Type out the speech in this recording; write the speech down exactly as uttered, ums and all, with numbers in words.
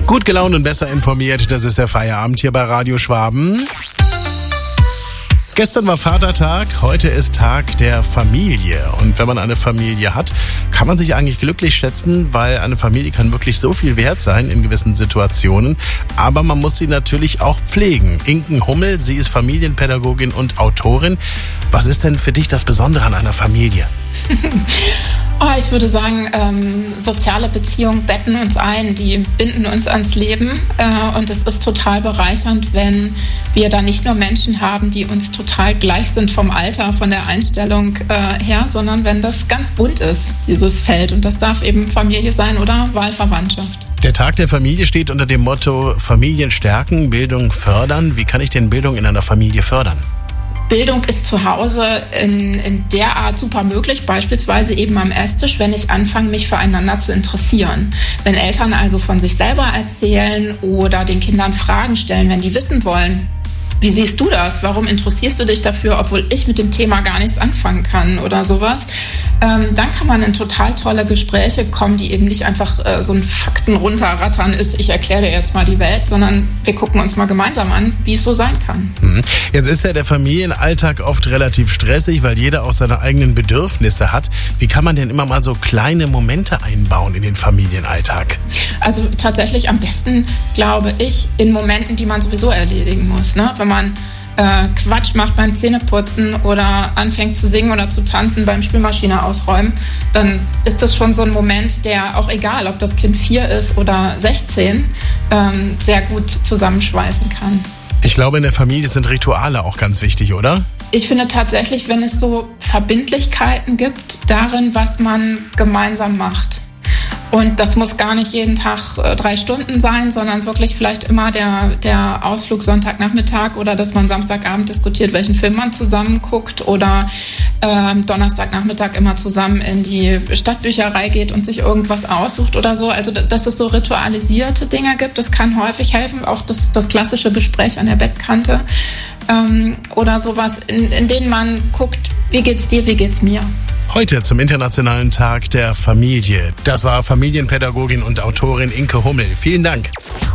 Gut gelaunt und besser informiert, das ist der Feierabend hier bei Radio Schwaben. Gestern war Vatertag, heute ist Tag der Familie. Und wenn man eine Familie hat, kann man sich eigentlich glücklich schätzen, weil eine Familie kann wirklich so viel wert sein in gewissen Situationen. Aber man muss sie natürlich auch pflegen. Inken Hummel, sie ist Familienpädagogin und Autorin. Was ist denn für dich das Besondere an einer Familie? Oh, ich würde sagen, ähm, soziale Beziehungen betten uns ein, die binden uns ans Leben. Äh, und es ist total bereichernd, wenn wir da nicht nur Menschen haben, die uns total gleich sind vom Alter, von der Einstellung äh, her, sondern wenn das ganz bunt ist, dieses Feld. Und das darf eben Familie sein oder Wahlverwandtschaft. Der Tag der Familie steht unter dem Motto Familien stärken, Bildung fördern. Wie kann ich denn Bildung in einer Familie fördern? Bildung ist zu Hause in, in der Art super möglich, beispielsweise eben am Esstisch, wenn ich anfange, mich füreinander zu interessieren. Wenn Eltern also von sich selber erzählen oder den Kindern Fragen stellen, wenn die wissen wollen, wie siehst du das? Warum interessierst du dich dafür, obwohl ich mit dem Thema gar nichts anfangen kann oder sowas? Ähm, dann kann man in total tolle Gespräche kommen, die eben nicht einfach äh, so ein Fakten runterrattern ist, ich erkläre dir jetzt mal die Welt, sondern wir gucken uns mal gemeinsam an, wie es so sein kann. Jetzt ist ja der Familienalltag oft relativ stressig, weil jeder auch seine eigenen Bedürfnisse hat. Wie kann man denn immer mal so kleine Momente einbauen in den Familienalltag? Also tatsächlich am besten, glaube ich, in Momenten, die man sowieso erledigen muss, ne? Wenn man äh, Quatsch macht beim Zähneputzen oder anfängt zu singen oder zu tanzen beim Spülmaschine ausräumen, dann ist das schon so ein Moment, der auch egal, ob das Kind vier ist oder sechzehn, ähm, sehr gut zusammenschweißen kann. Ich glaube, in der Familie sind Rituale auch ganz wichtig, oder? Ich finde tatsächlich, wenn es so Verbindlichkeiten gibt darin, was man gemeinsam macht. Und das muss gar nicht jeden Tag äh, drei Stunden sein, sondern wirklich vielleicht immer der, der Ausflug Sonntagnachmittag oder dass man Samstagabend diskutiert, welchen Film man zusammen guckt oder äh, Donnerstagnachmittag immer zusammen in die Stadtbücherei geht und sich irgendwas aussucht oder so. Also dass es so ritualisierte Dinge gibt, das kann häufig helfen. Auch das, das klassische Gespräch an der Bettkante ähm, oder sowas, in, in denen man guckt, wie geht's dir, wie geht's mir. Heute zum Internationalen Tag der Familie. Das war Familienpädagogin und Autorin Inke Hummel. Vielen Dank.